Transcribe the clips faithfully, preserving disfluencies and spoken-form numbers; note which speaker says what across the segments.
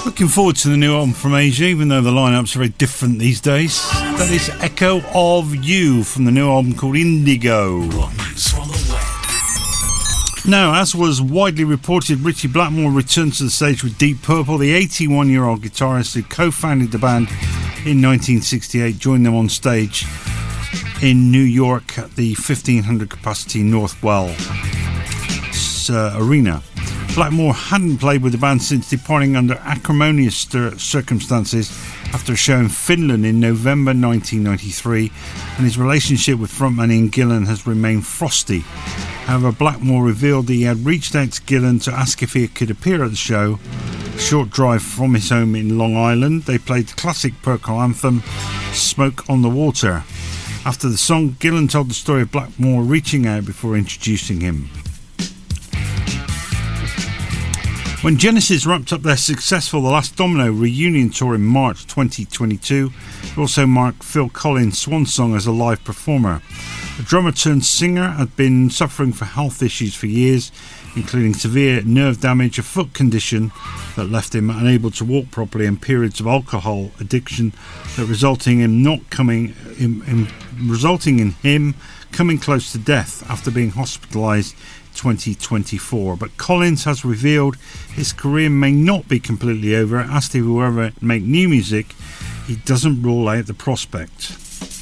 Speaker 1: Looking forward to the new album from Asia, even though the lineups are very different these days. That is Echo of You from the new album called Indigo. Now, as was widely reported, Ritchie Blackmore returned to the stage with Deep Purple. The eighty-one-year-old guitarist who co-founded the band in nineteen sixty-eight joined them on stage in New York at the fifteen hundred capacity Northwell uh, Arena. Blackmore hadn't played with the band since departing under acrimonious stir- circumstances after a show in Finland in November nineteen ninety-three, and his relationship with frontman Ian Gillan has remained frosty. However, Blackmore revealed that he had reached out to Gillan to ask if he could appear at the show. A short drive from his home in Long Island, they played the classic Purple anthem, Smoke on the Water. After the song, Gillan told the story of Blackmore reaching out before introducing him. When Genesis wrapped up their successful The Last Domino reunion tour in March twenty twenty-two, it also marked Phil Collins' swan song as a live performer. The drummer turned singer had been suffering from health issues for years, including severe nerve damage, a foot condition that left him unable to walk properly, and periods of alcohol addiction that resulting in not coming in, in resulting in him coming close to death after being hospitalised twenty twenty-four. But Collins has revealed his career may not be completely over. Asked if he will ever make new music, he doesn't rule out the prospect.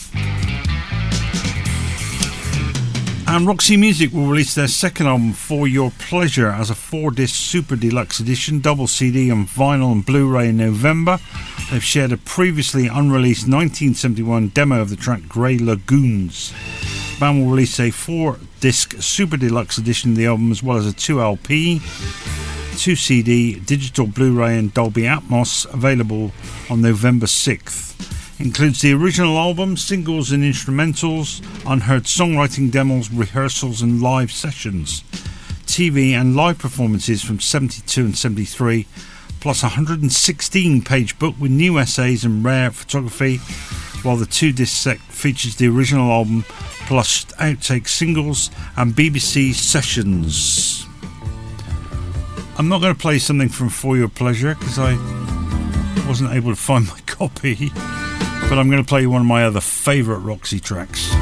Speaker 1: And Roxy Music will release their second album, For Your Pleasure, as a four-disc super deluxe edition, double C D on vinyl and Blu-ray in November. They've shared a previously unreleased nineteen seventy-one demo of the track Grey Lagoons. The band will release a four-disc super deluxe edition of the album, as well as a two L P, two C D, digital Blu-ray and Dolby Atmos, available on November sixth. Includes the original album, singles and instrumentals, unheard songwriting demos, rehearsals and live sessions, T V and live performances from seventy-two and seventy-three, plus a one hundred sixteen page book with new essays and rare photography, while the two-disc set features the original album plus outtake singles and B B C sessions. I'm not going to play something from For Your Pleasure because I wasn't able to find my copy, but I'm going to play one of my other favourite Roxy tracks.